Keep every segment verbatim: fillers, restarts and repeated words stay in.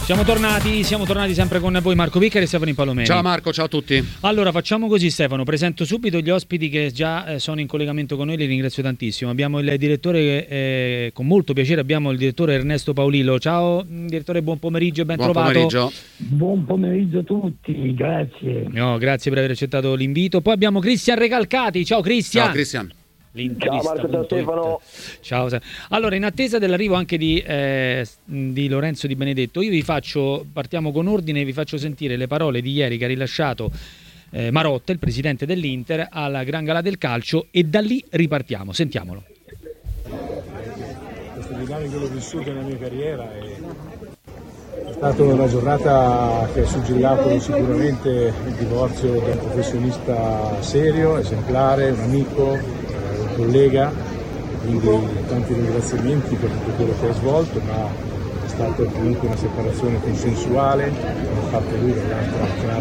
Siamo tornati, siamo tornati sempre con voi Marco Piccari e Stefano Palomeni. Ciao Marco, ciao a tutti. Allora facciamo così Stefano, presento subito gli ospiti che già eh, sono in collegamento con noi, li ringrazio tantissimo. Abbiamo il direttore, eh, con molto piacere abbiamo il direttore Ernesto Paolillo. Ciao direttore, buon pomeriggio e ben buon trovato. Pomeriggio. Buon pomeriggio a tutti, grazie. No, grazie per aver accettato l'invito. Poi abbiamo Cristian Recalcati, ciao Cristian. Ciao Cristian. Ciao Marco, ciao Stefano. Ciao. Allora, in attesa dell'arrivo anche di, eh, di Lorenzo Di Benedetto, io vi faccio, partiamo con ordine, vi faccio sentire le parole di ieri che ha rilasciato eh, Marotta, il presidente dell'Inter, alla Gran Gala del Calcio, e da lì ripartiamo. Sentiamolo. Questo dinamico l'ho vissuto nella mia carriera e è stata una giornata che ha suggellato sicuramente il divorzio di un professionista serio, esemplare, un amico, collega, quindi tanti ringraziamenti per tutto quello che ha svolto, ma è stata comunque una separazione consensuale, da parte lui dall'altra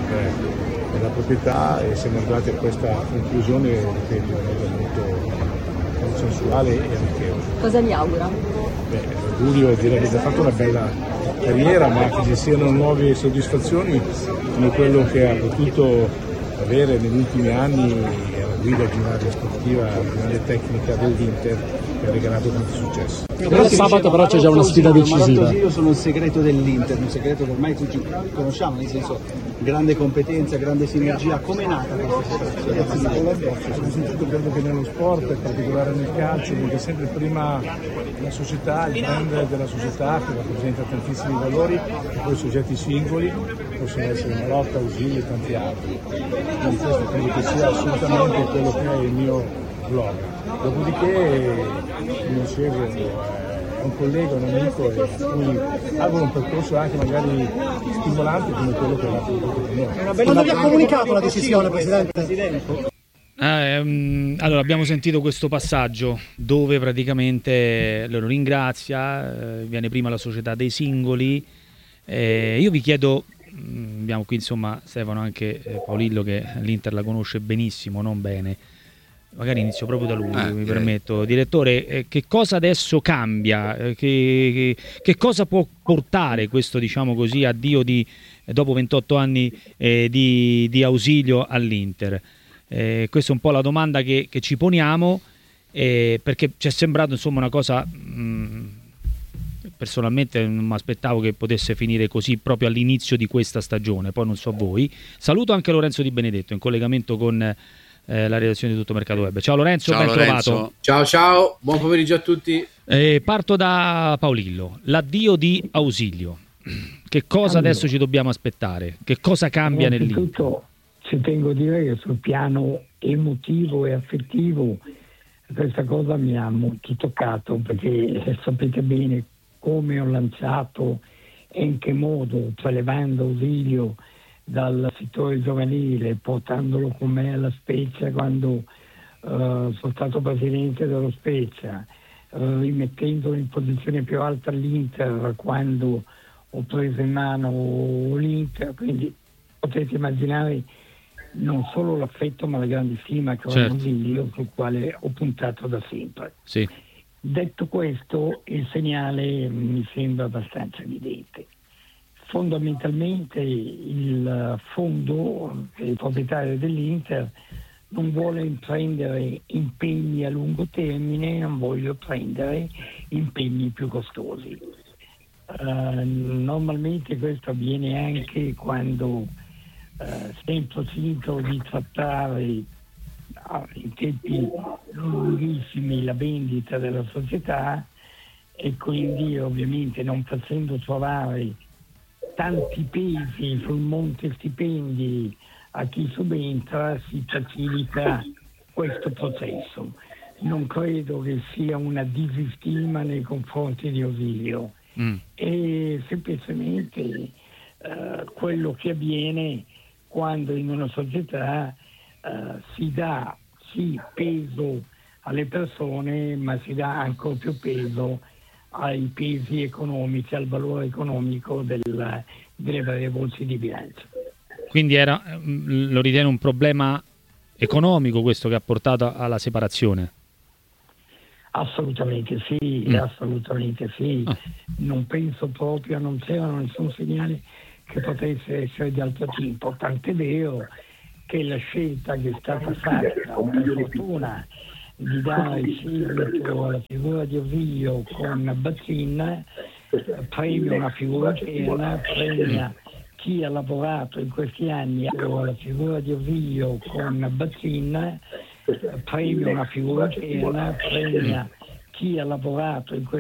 club della proprietà, e siamo arrivati a questa conclusione, ripeto, molto consensuale e amichevole. Cosa mi augura? Beh, l'augurio è dire che ha fatto una bella carriera, ma che ci siano nuove soddisfazioni come quello che ha potuto avere negli ultimi anni guida di un'area sportiva, di un'area tecnica dell'Inter, che ha regalato tanto successo. Però sabato però c'è già una sfida decisiva. Io sono un segreto dell'Inter, un segreto che ormai tutti conosciamo, nel senso grande competenza, grande sinergia. Come è nata questa situazione? Soprattutto credo che nello sport, in particolare nel calcio, perché sempre prima la società, il brand della società che rappresenta tantissimi valori, e poi soggetti singoli, possono essere Marotta, Ausilio e tanti altri. Quindi questo credo che sia assolutamente quello che è il mio blog. Dopodiché, come dicevo, è un collega, un amico, e a cui auguro un percorso anche magari stimolante come quello che ha avuto con noi. Quando vi ha comunicato la decisione, Presidente? Eh, um, allora abbiamo sentito questo passaggio dove praticamente lo ringrazia, eh, viene prima la società dei singoli. Eh, io vi chiedo, mh, abbiamo qui insomma Stefano anche eh, Paolillo che l'Inter la conosce benissimo, non bene. Magari inizio proprio da lui, eh, mi direi. permetto. Direttore, eh, che cosa adesso cambia? Eh, che, che, che cosa può portare questo, diciamo così, addio di, eh, dopo ventotto anni eh, di, di Ausilio all'Inter? Eh, questa è un po' la domanda che, che ci poniamo, eh, perché ci è sembrato insomma una cosa, mh, personalmente non mi aspettavo che potesse finire così proprio all'inizio di questa stagione, poi non so voi. Saluto anche Lorenzo Di Benedetto in collegamento con Eh, la redazione di Tutto Mercato Web. Ciao Lorenzo, ciao, ben Lorenzo. trovato. Ciao ciao, buon pomeriggio a tutti. Eh, parto da Paolillo, l'addio di Ausilio. Che cosa allora, adesso ci dobbiamo aspettare? Che cosa cambia nell'Inter? Innanzitutto ci tengo a dire che sul piano emotivo e affettivo questa cosa mi ha molto toccato, perché sapete bene come ho lanciato e in che modo, cioè levando Ausilio dal settore giovanile, portandolo con me alla Spezia quando uh, sono stato presidente dello Spezia, uh, rimettendolo in posizione più alta all'Inter quando ho preso in mano l'Inter, quindi potete immaginare non solo l'affetto ma la grande stima che ho certo. Ausilio, sul quale ho puntato da sempre. Sì. Detto questo, il segnale mi sembra abbastanza evidente. Fondamentalmente il fondo, il proprietario dell'Inter, non vuole prendere impegni a lungo termine, non vuole prendere impegni più costosi. Uh, normalmente questo avviene anche quando uh, sento sintomo di trattare uh, in tempi lunghissimi la vendita della società, e quindi ovviamente non facendo trovare tanti pesi sul monte stipendi a chi subentra si facilita questo processo. Non credo che sia una disistima nei confronti di Ausilio, mm. è semplicemente eh, quello che avviene quando in una società eh, si dà sì peso alle persone, ma si dà ancora più peso ai pesi economici, al valore economico del, delle varie voci di bilancio. Quindi era, lo ritiene un problema economico questo che ha portato alla separazione? Assolutamente sì, mm. assolutamente sì. Ah. Non penso proprio, non c'erano nessun segnale che potesse essere di altro tipo, tant'è vero che la scelta che è stata fatta, per fortuna, di dare il seguito alla figura di Ovidio con Bazzin, premia una figura piena, premia chi ha lavorato in questi anni alla figura di Ovidio con Bazzin, premia una figura piena, premia chi ha lavorato in questi